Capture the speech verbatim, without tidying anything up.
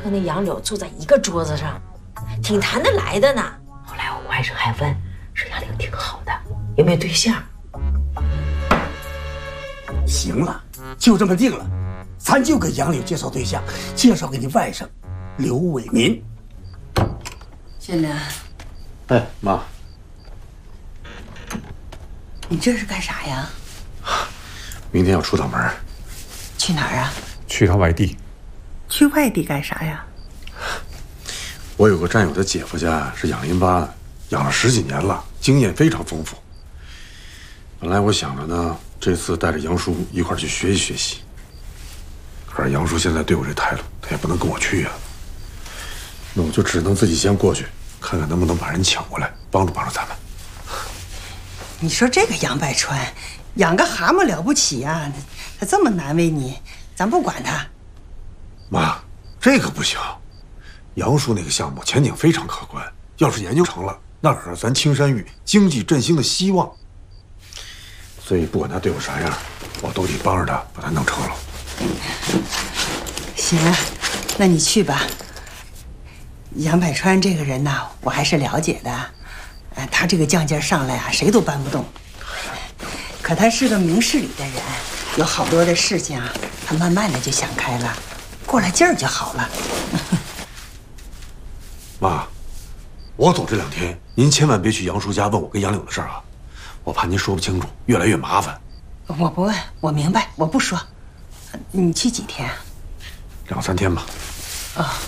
和那杨柳坐在一个桌子上，挺谈得来的呢。后来我外甥还问，说杨柳挺好的，有没有对象？ 行了，就这么定了，咱就给杨柳介绍对象，介绍给你外甥刘伟民。 新良， 哎，妈， 你这是干啥呀？ 明天要出趟门。 去哪儿啊？ 去趟外地。 去外地干啥呀？ 我有个战友的姐夫家是养淋巴的，养了十几年了，经验非常丰富。本来我想着呢，这次带着杨叔一块去学习学习。可是杨叔现在对我这态度，他也不能跟我去呀。那我就只能自己先过去，看看能不能把人抢过来，帮助帮助他们。 你说这个杨百川，养个蛤蟆了不起呀？他这么难为你，咱不管他。 妈，这可不行。杨叔那个项目前景非常可观，要是研究成了，那可是咱青山峪经济振兴的希望。所以不管他对我啥样，我都得帮着他把他弄成了。 行，那你去吧。杨百川这个人呐，我还是了解的。呃，他这个犟劲儿上来啊，谁都搬不动。可他是个明事理的人，有好多的事情啊，他慢慢的就想开了，过了劲儿就好了。 妈，我走这两天，您千万别去杨叔家问我跟杨柳的事儿啊，我怕您说不清楚，越来越麻烦。 我不问，我明白，我不说。你去几天啊？ 两三天吧。 啊。